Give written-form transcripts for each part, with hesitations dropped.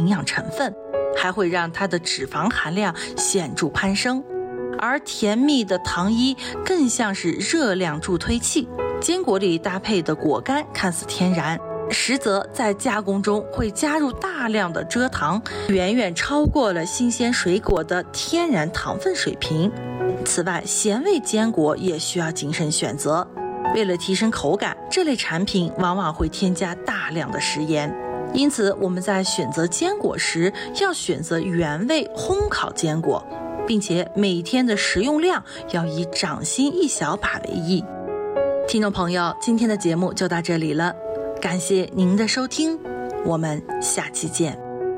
营养成分，还会让它的脂肪含量显著攀升。而甜蜜的糖衣更像是热量助推器。坚果里搭配的果干看似天然，实则在加工中会加入大量的蔗糖，远远超过了新鲜水果的天然糖分水平。此外，咸味坚果也需要谨慎选择。为了提升口感，这类产品往往会添加大量的食盐。因此，我们在选择坚果时要选择原味烘烤坚果，并且每天的食用量要以掌心一小把为宜。听众朋友，今天的节目就到这里了，感谢您的收听，我们下期见。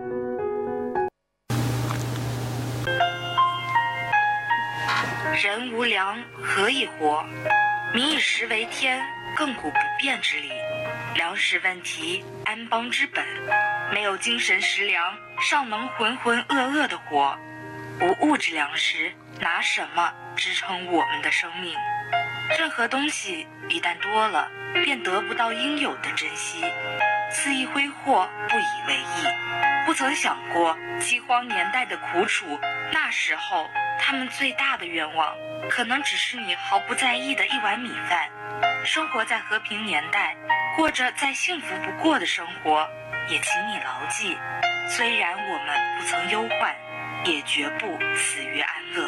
人无粮，何以活？民以食为天，亘古不变之理。粮食问题，安邦之本。没有精神食粮，尚能浑浑噩噩地活。无物质粮食，拿什么支撑我们的生命？任何东西一旦多了，便得不到应有的珍惜，肆意挥霍，不以为意。不曾想过饥荒年代的苦楚，那时候他们最大的愿望，可能只是你毫不在意的一碗米饭。生活在和平年代，过着再幸福不过的生活，也请你牢记，虽然我们不曾忧患，也绝不死于安乐。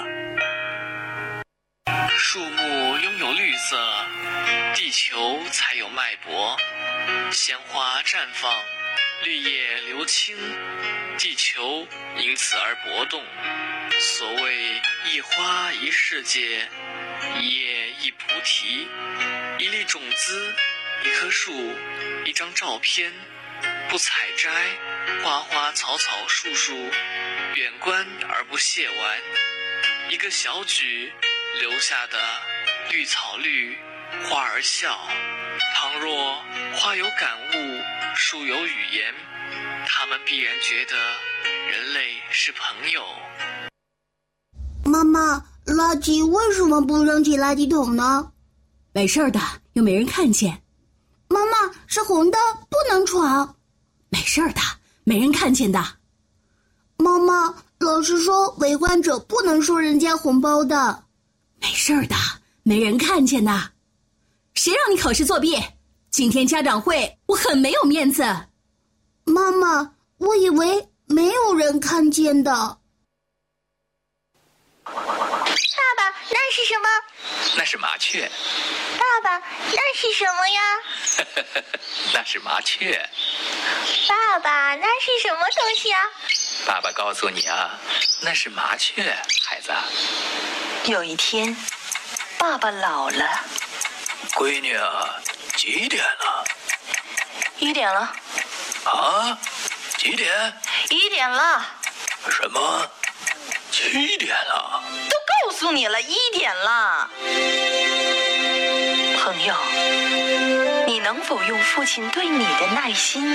树木拥有绿色，地球才有脉搏。鲜花绽放，绿叶流青，地球因此而搏动。所谓一花一世界，一叶一菩提，一粒种子，一棵树，一张照片，不采摘，花花草草树树，远观而不亵玩。一个小举留下的绿草绿，花儿笑。倘若花有感悟，树有语言，他们必然觉得人类是朋友。 妈妈，垃圾为什么不扔进垃圾桶呢？ 没事的，又没人看见。 妈妈，是红的，不能闯。 没事的，没人看见的。 妈妈，老师说为患者不能收人家红包的。 没事的，没人看见的。谁让你考试作弊？今天家长会，我很没有面子。 妈妈，我以为没有人看见的。 爸爸，那是什么？ 那是麻雀。 爸爸，那是什么呀？ 那是麻雀。 爸爸，那是什么东西啊？ 爸爸告诉你啊，那是麻雀，孩子。 有一天，爸爸老了。 闺女啊，几点了 ？1点了。 啊？几点 ？1点了。 什么？7点了？ 都告诉你了，1点了。朋友，你能否用父亲对你的耐心